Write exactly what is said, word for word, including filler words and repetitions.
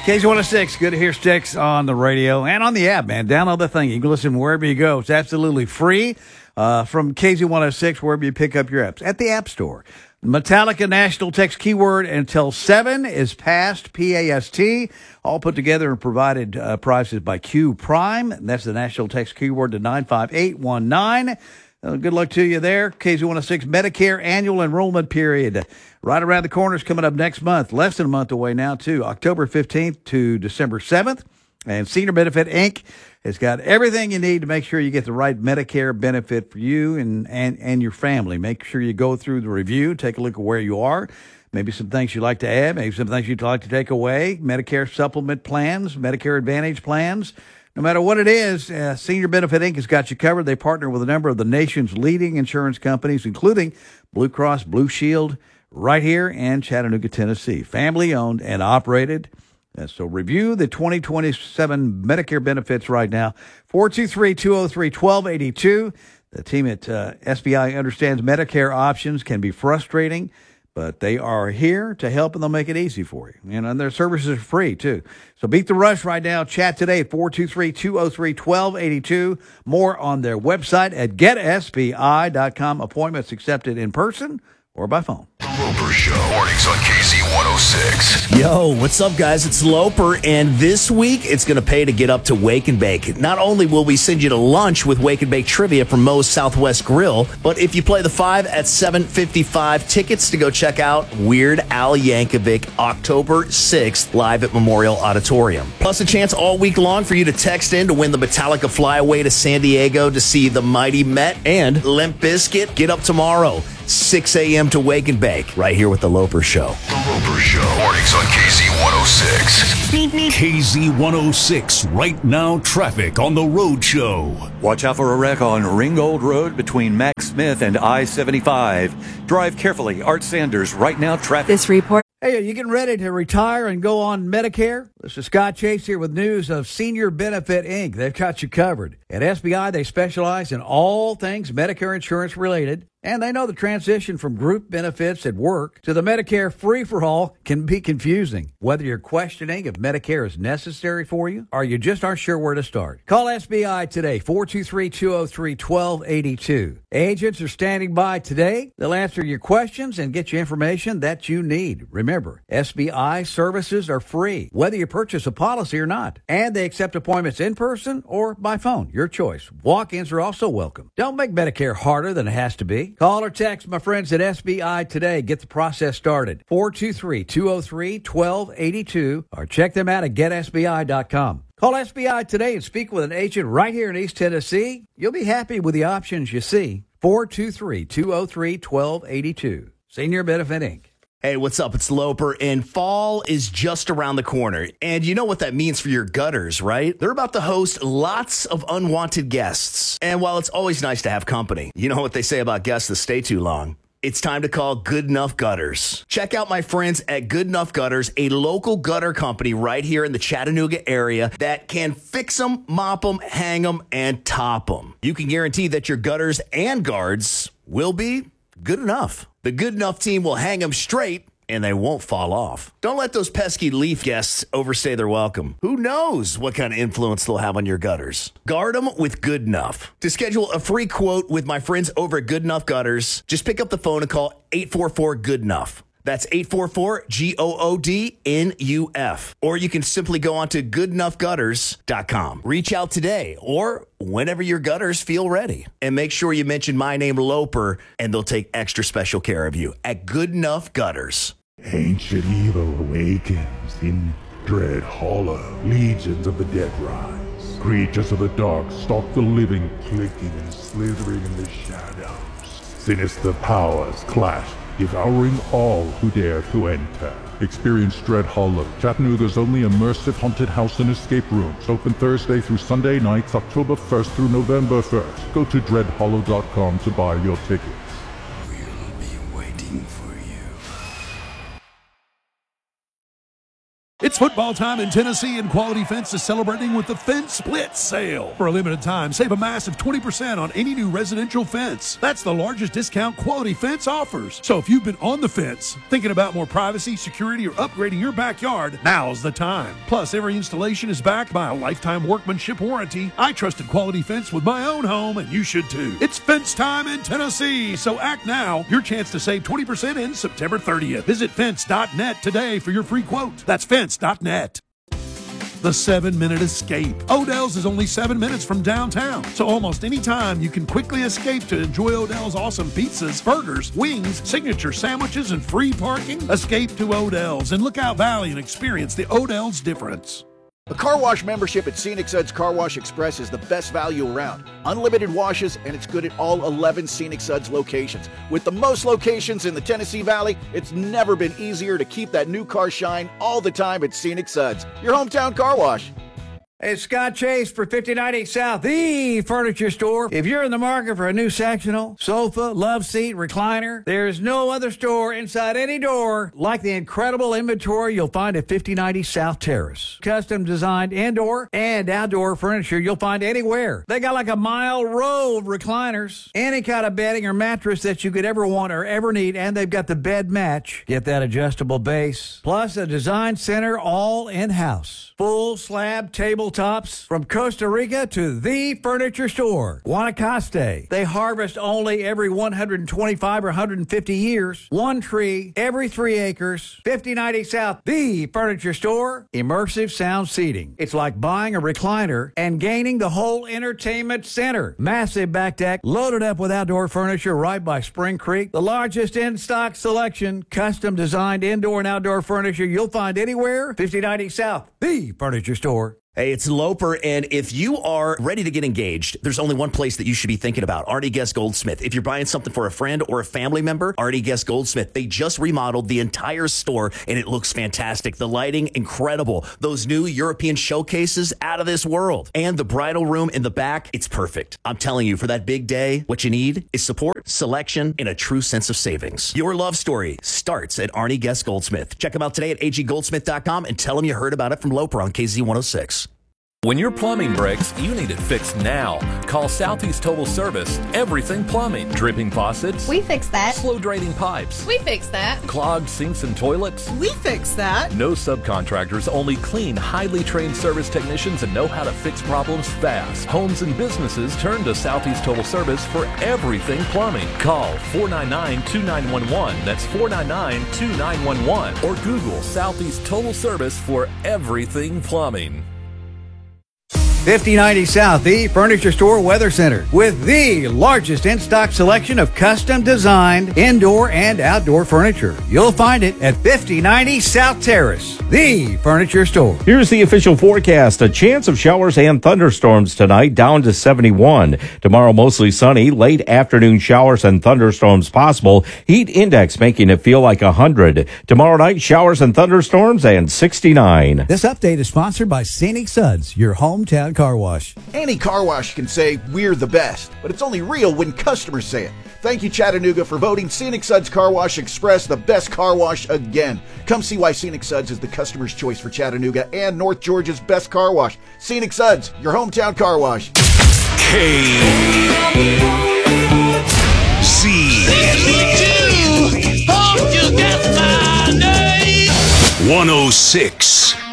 K Z one oh six, good to hear Sticks on the radio and on the app, man. Download the thing. You can listen wherever you go. It's absolutely free uh, from K Z one oh six, wherever you pick up your apps. At the App Store. Metallica National Text Keyword until seven is past, P A S T, all put together and provided uh, prices by Q Prime. And that's the National Text Keyword to nine five eight one nine. Uh, good luck to you there. K Z one oh six Medicare annual enrollment period. Right around the corner is coming up next month. Less than a month away now, too. October fifteenth to December seventh. And Senior Benefit Incorporated has got everything you need to make sure you get the right Medicare benefit for you and, and, and your family. Make sure you go through the review, take a look at where you are, maybe some things you'd like to add, maybe some things you'd like to take away, Medicare supplement plans, Medicare Advantage plans. No matter what it is, uh, Senior Benefit Incorporated has got you covered. They partner with a number of the nation's leading insurance companies, including Blue Cross Blue Shield, right here in Chattanooga, Tennessee. Family-owned and operated. Uh, so review the twenty twenty-seven Medicare benefits right now. four two three, two oh three, one two eight two. The team at uh, S B I understands Medicare options can be frustrating, but they are here to help, and they'll make it easy for you. You know, and their services are free, too. So beat the rush right now. Chat today at four two three, two oh three, one two eight two. More on their website at get S B I dot com. Appointments accepted in person or by phone. The Loper Show. Mornings on K Z one oh six. Yo, what's up, guys? It's Loper, and this week it's going to pay to get up to Wake and Bake. Not only will we send you to lunch with Wake and Bake trivia from Moe's Southwest Grill, but if you play the five at seven fifty-five, tickets to go check out Weird Al Yankovic October sixth live at Memorial Auditorium. Plus a chance all week long for you to text in to win the Metallica flyaway to San Diego to see the Mighty Met and Limp Bizkit. Get up tomorrow, six a.m. to Wake and Bake, right here with The Loper Show. The Loper Show. Mornings on K Z one oh six. K Z one oh six, right now traffic on the road show. Watch out for a wreck on Ringgold Road between Max Smith and I seventy-five. Drive carefully. Art Sanders, right now traffic. This report. Hey, are you getting ready to retire and go on Medicare? This is Scott Chase here with news of Senior Benefit Incorporated. They've got you covered. At S B I, they specialize in all things Medicare insurance related, and they know the transition from group benefits at work to the Medicare free-for-all can be confusing. Whether you're questioning if Medicare is necessary for you or you just aren't sure where to start, call S B I today, four two three, two oh three, one two eight two. Agents are standing by today. They'll answer your questions and get you information that you need. Remember, S B I services are free, whether you purchase a policy or not, and they accept appointments in person or by phone. Your choice. Walk-ins are also welcome. Don't make Medicare harder than it has to be. Call or text my friends at S B I today. Get the process started. four two three, two oh three, one two eight two or check them out at get S B I dot com. Call S B I today and speak with an agent right here in East Tennessee. You'll be happy with the options you see. four two three, two oh three, one two eight two. Senior Benefit Incorporated. Hey, what's up? It's Loper, and fall is just around the corner. And you know what that means for your gutters, right? They're about to host lots of unwanted guests. And while it's always nice to have company, you know what they say about guests that stay too long. It's time to call Good Enough Gutters. Check out my friends at Good Enough Gutters, a local gutter company right here in the Chattanooga area that can fix them, mop them, hang them, and top them. You can guarantee that your gutters and guards will be good enough. The Good Enough team will hang them straight, and they won't fall off. Don't let those pesky leaf guests overstay their welcome. Who knows what kind of influence they'll have on your gutters? Guard them with Good Enough. To schedule a free quote with my friends over at Good Enough Gutters, just pick up the phone and call eight four four, good enough. That's eight four four, G O O D N U F. Or you can simply go on to good enough gutters dot com. Reach out today or whenever your gutters feel ready. And make sure you mention my name, Loper, and they'll take extra special care of you at Good Enough Gutters. Ancient evil awakens in Dread Hollow. Legions of the dead rise. Creatures of the dark stalk the living, clicking and slithering in the shadows. Sinister powers clash, devouring all who dare to enter. Experience Dread Hollow, Chattanooga's only immersive haunted house and escape rooms. Open Thursday through Sunday nights, October first through November first. Go to dread hollow dot com to buy your tickets. We'll be waiting for you. It's football time in Tennessee, and Quality Fence is celebrating with the Fence Split Sale. For a limited time, save a massive twenty percent on any new residential fence. That's the largest discount Quality Fence offers. So if you've been on the fence, thinking about more privacy, security, or upgrading your backyard, now's the time. Plus, every installation is backed by a lifetime workmanship warranty. I trusted Quality Fence with my own home, and you should too. It's fence time in Tennessee, so act now. Your chance to save twenty percent ends September thirtieth. Visit fence dot net today for your free quote. That's fence dot net. The seven-minute escape. Odell's is only seven minutes from downtown, so almost any time you can quickly escape to enjoy Odell's awesome pizzas, burgers, wings, signature sandwiches, and free parking. Escape to Odell's in Lookout Valley and experience the Odell's difference. A car wash membership at Scenic Suds Car Wash Express is the best value around. Unlimited washes, and it's good at all eleven Scenic Suds locations. With the most locations in the Tennessee Valley, it's never been easier to keep that new car shine all the time at Scenic Suds, your hometown car wash. It's Scott Chase for fifty ninety South, the furniture store. If you're in the market for a new sectional, sofa, love seat, recliner, there's no other store inside any door like the incredible inventory you'll find at fifty ninety South Terrace. Custom designed indoor and outdoor furniture you'll find anywhere. They got like a mile row of recliners, any kind of bedding or mattress that you could ever want or ever need, and they've got the bed match. Get that adjustable base. Plus a design center all in-house. Full slab table tops from Costa Rica to the furniture store. Guanacaste. They harvest only every one hundred twenty-five or one hundred fifty years. One tree every three acres. fifty ninety South, the furniture store. Immersive sound seating. It's like buying a recliner and gaining the whole entertainment center. Massive back deck loaded up with outdoor furniture right by Spring Creek. The largest in-stock selection. Custom designed indoor and outdoor furniture you'll find anywhere. fifty ninety South, the furniture store. Hey, it's Loper, and if you are ready to get engaged, there's only one place that you should be thinking about, Artie Guest Goldsmith. If you're buying something for a friend or a family member, Artie Guest Goldsmith. They just remodeled the entire store, and it looks fantastic. The lighting, incredible. Those new European showcases, out of this world. And the bridal room in the back, it's perfect. I'm telling you, for that big day, what you need is support, selection, and a true sense of savings. Your love story starts at Artie Guest Goldsmith. Check them out today at a g goldsmith dot com and tell them you heard about it from Loper on K Z one oh six. When your plumbing breaks, you need it fixed now. Call Southeast Total Service. Everything plumbing. Dripping faucets. We fix that. Slow draining pipes. We fix that. Clogged sinks and toilets. We fix that. No subcontractors, only clean, highly trained service technicians that know how to fix problems fast. Homes and businesses turn to Southeast Total Service for everything plumbing. Call four nine nine, two nine one one. That's four nine nine, two nine one one. Or Google Southeast Total Service for everything plumbing. fifty ninety South, the furniture store weather center, with the largest in-stock selection of custom designed indoor and outdoor furniture. You'll find it at fifty ninety South Terrace, the furniture store. Here's the official forecast. A chance of showers and thunderstorms tonight, down to seventy-one. Tomorrow, mostly sunny. Late afternoon showers and thunderstorms possible. Heat index making it feel like one hundred. Tomorrow night, showers and thunderstorms and sixty-nine. This update is sponsored by Scenic Suds, your hometown car wash. Any car wash can say, we're the best, but it's only real when customers say it. Thank you, Chattanooga, for voting Scenic Suds Car Wash Express the best car wash again. Come see why Scenic Suds is the customer's choice for Chattanooga and North Georgia's best car wash. Scenic Suds, your hometown car wash. K Z one oh six.